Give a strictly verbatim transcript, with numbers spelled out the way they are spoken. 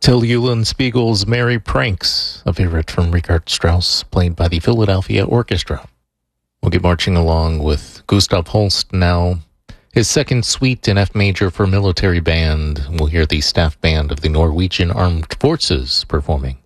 Till Eulenspiegel's Merry Pranks, a favorite from Richard Strauss, played by the Philadelphia Orchestra. We'll get marching along with Gustav Holst now. His second suite in F major for military band. We'll hear the staff band of the Norwegian Armed Forces performing.